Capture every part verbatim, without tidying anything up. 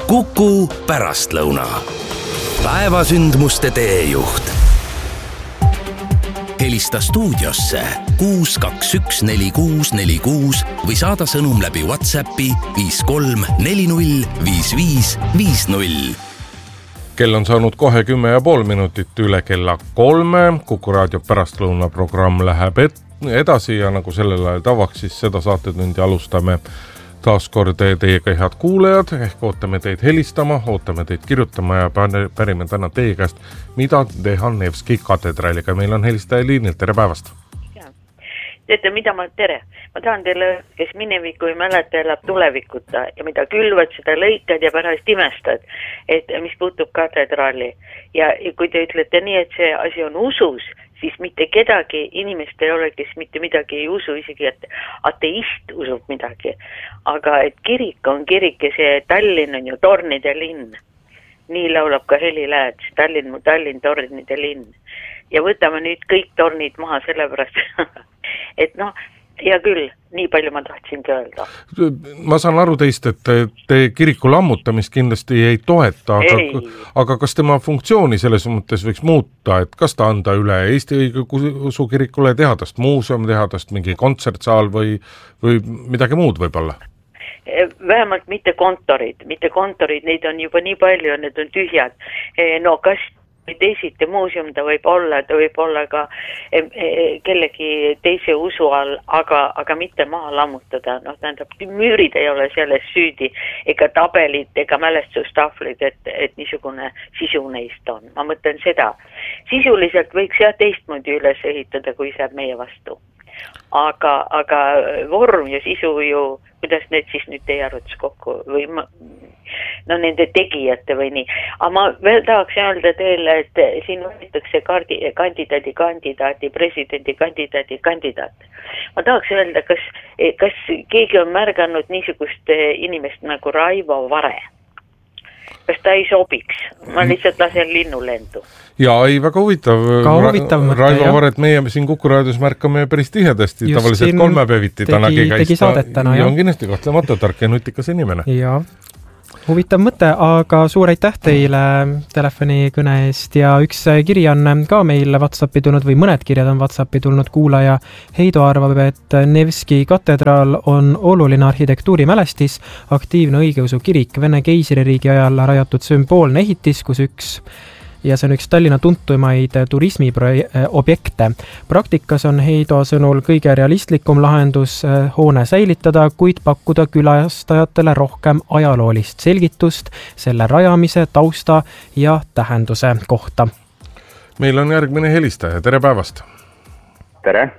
Kuku pärastlõuna. Päevasündmuste teejuht. Helista stuudiosse kuus kaks üks neli kuus neli kuus või saada sõnum läbi WhatsAppi viis kolm neli null viis viis viis null. Kell on saanud kohe kümme ja pool minutit üle kella kolme. Kuku raadio pärastlõuna programm läheb edasi ja nagu sellel ajal tavaks, siis seda saatetundi alustame taas kord teiega head kuulajad, ehk ootame teid helistama, ootame teid kirjutama ja pärime täna teie käest, mida teha Nevski katedraaliga. Meil on helistaja liinil, tere päevast! Teete, mida ma tere? Ma tahan teile, kes mineviku ei mäleta, elab tulevikuta ja mida külvad, seda lõikad ja pärast imestad, et mis puutub katedraali. Ja kui te ütlete nii, et see asi on usus, siis mitte kedagi inimest ei ole, kes mitte midagi ei usu, isegi et ateist usub midagi. Aga et kirik on kirik ja see Tallinn on ju tornide linn. Nii laulab ka Heli Lääts, Tallinn mu Tallinn, tornide linn. Ja võtame nüüd kõik tornid maha sellepärast, et noh, ja küll, nii palju ma tahtsin öelda. Ma saan aru teist, et te, te kiriku lammutamist kindlasti ei toeta, aga, aga kas tema funktsiooni selles mõttes võiks muuta, et kas ta anda üle Eesti õigeusu kirikule, teha tast muuseum, teha tast mingi kontsertsaal või, või midagi muud võib-olla? Vähemalt mitte kontorid, mitte kontorid, neid on juba nii palju, need on tühjad. No kas teisiti muuseum ta võib olla, ta võib olla ka kellegi teise usu all, aga, aga mitte maha lammutada. Noh, tähendab, müürid ei ole selles süüdi, ega tabelid, ega mälestustahvlid, et, et niisugune sisu neist on. Ma mõtlen seda. Sisuliselt võiks jah teistmoodi üles ehitada, kui saab meie vastu. Aga, aga vorm ja sisu ju, kuidas need siis nüüd teie arvates kokku või ma, no nende tegijate või nii. Aga ma veel tahaks öelda teile, et siin võetakse kandidaadi kandidaati, presidendi kandidaadi kandidaat. Ma tahaks öelda, kas, kas keegi on märganud niisugust inimest nagu Raivo Vare? Kas ta ei sobiks? Ma lihtsalt lasen linnulendu. Jaa, ei, väga huvitav. Ka huvitav mõte, Raivo Varet meie siin Kuku raadios märkame päris tihedasti. Just tavaliselt kolmepäeviti ta nägi käis. Tegi saadet täna, ja on kindlasti kahtlemata tark ja nutikas inimene. Jaa. Huvitav mõte, aga suur aitäh teile telefonikõne eest ja üks kiri on ka meil WhatsAppi tulnud või mõned kirjad on WhatsAppi tulnud. Kuulaja Heido arvab, et Nevski katedraal on oluline arhitektuurimälestis, aktiivne õigeusu kirik, Vene keisririigi ajal rajatud sümboolne ehitis, kus üks ja see on üks Tallinna tuntumaid turismiobjekte. Praktikas on Heido sõnul kõige realistlikum lahendus hoone säilitada, kuid pakkuda külastajatele rohkem ajaloolist selgitust selle rajamise, tausta ja tähenduse kohta. Meil on järgmine helistaja. Tere päevast! Tere!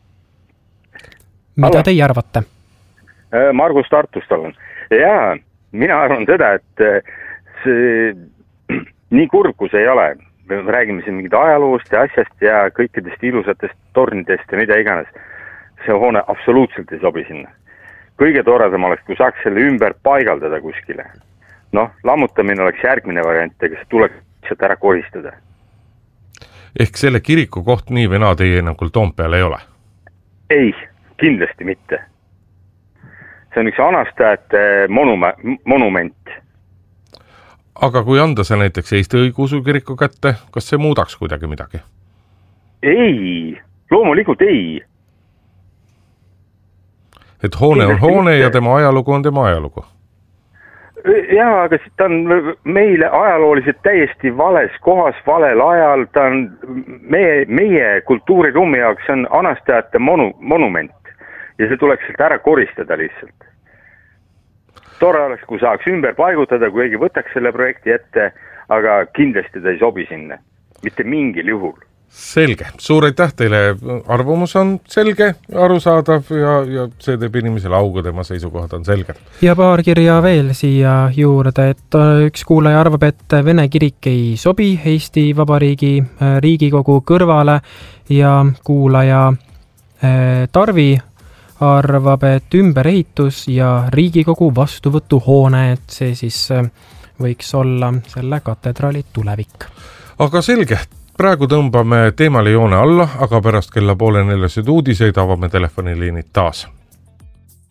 Mida Alla. Teie arvate? Margus Tartust olen. Ja, mina arvan seda, et see nii kurb, kui see ei ole. Me räägime siin mingid ajaloost ja asjast ja kõikidest ilusatest tornidest ja mida iganes. See hoone absoluutselt ei sobi sinna. Kõige toredam oleks, kui saaks selle ümber paigaldada kuskile. Noh, lammutamine oleks järgmine variant, ega see tuleks lihtsalt ära koristada. Ehk selle kiriku koht nii või naa teie hinnangul Toompeal ei ole? Ei, kindlasti mitte. See on üks anastajate monume- monument. Aga kui anda see näiteks Eesti õigeusu kiriku kätte, kas see muudaks kuidagi midagi? Ei, loomulikult ei. Et hoone on hoone ja tema ajalugu on tema ajalugu? Jaa, aga ta on meile ajalooliselt täiesti vales kohas, valel ajal. Ta on meie, meie kultuuriruumi jaoks on anastajate monu, monument ja see tuleks sealt ära koristada lihtsalt. Tore oleks, kui saaks ümber paigutada, kui keegi võtaks selle projekti ette, aga kindlasti ta ei sobi sinna. Mitte mingil juhul. Selge. Suur aitäh teile. Arvamus on selge, arusaadav ja, ja see teeb inimesele auga, tema seisukohad on selged. Ja paar kirja veel siia juurde, et üks kuulaja arvab, et Vene kirik ei sobi Eesti Vabariigi Riigikogu kõrvale ja kuulaja Tarvi arvab, et ümberehitus ja Riigikogu vastuvõtuhoone, et see siis võiks olla selle katedraali tulevik. Aga selge, praegu tõmbame teemale joone alla, aga pärast kella poole neljaseid uudiseid avame telefoniliinid taas.